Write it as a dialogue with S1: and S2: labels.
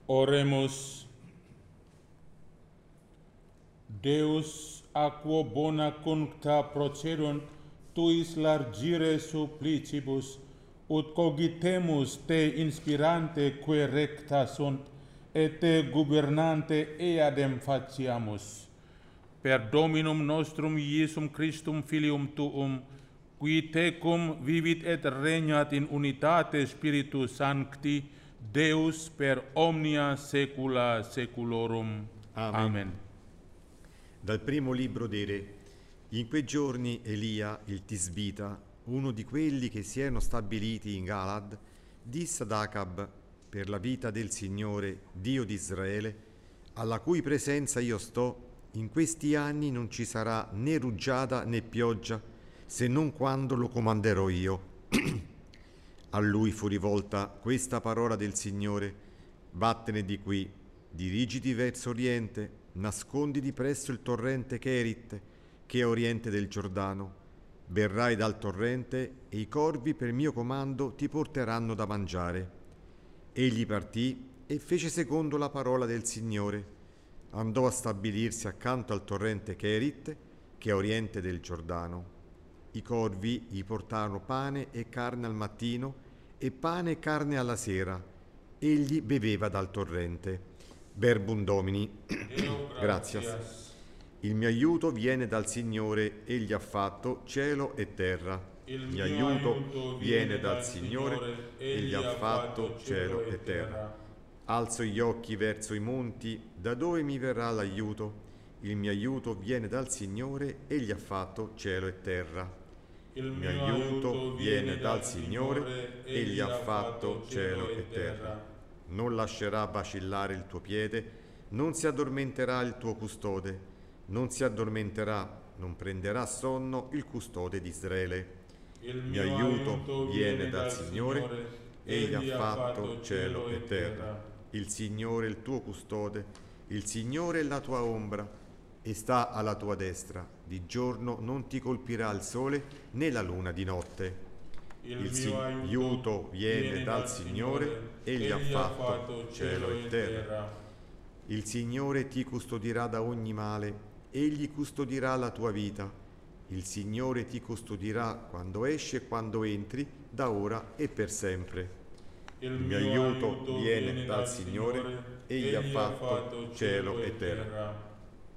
S1: Oremus. Deus, a quo bona cuncta procedunt tuis largire supplicibus, ut cogitemus te inspirante quae recta sunt, et te gubernante eadem faciamus. Per Dominum nostrum Iesum Christum Filium Tuum, qui tecum vivit et regnat in unitate Spiritus Sancti, Deus per omnia saecula saeculorum. Amen.
S2: Dal primo libro dei Re. In quei giorni Elia, il Tisbita, uno di quelli che si erano stabiliti in Galad, disse ad Acab, per la vita del Signore, Dio di Israele, alla cui presenza io sto, in questi anni non ci sarà né rugiada né pioggia, se non quando lo comanderò io. A lui fu rivolta questa parola del Signore: vattene di qui, dirigiti verso oriente, nasconditi presso il torrente Cherit, che è a oriente del Giordano. Verrai dal torrente e i corvi per mio comando ti porteranno da mangiare. Egli partì e fece secondo la parola del Signore. Andò a stabilirsi accanto al torrente Cherit, che è a oriente del Giordano. I corvi gli portarono pane e carne al mattino e pane e carne alla sera. Egli beveva dal torrente. Verbum Domini. Gratias. Il mio aiuto viene dal Signore, egli ha fatto cielo e terra. Il mio aiuto viene dal Signore, egli ha fatto cielo e terra. Alzo gli occhi verso i monti, da dove mi verrà l'aiuto? Il mio aiuto viene dal Signore, egli ha fatto cielo e terra. Il mio aiuto viene dal Signore, egli ha fatto cielo e terra. Non lascerà vacillare il tuo piede, non si addormenterà il tuo custode, non si addormenterà, non prenderà sonno il custode di Israele. Il mio aiuto viene dal Signore, egli ha fatto cielo e terra. Il Signore è il tuo custode, il Signore è la tua ombra, e sta alla tua destra. Di giorno non ti colpirà il sole, né la luna di notte. Il mio aiuto viene dal Signore, egli ha fatto cielo e terra. Il Signore ti custodirà da ogni male, egli custodirà la tua vita. Il Signore ti custodirà quando esci e quando entri, da ora e per sempre. Il mio aiuto viene dal Signore, egli ha fatto cielo e terra.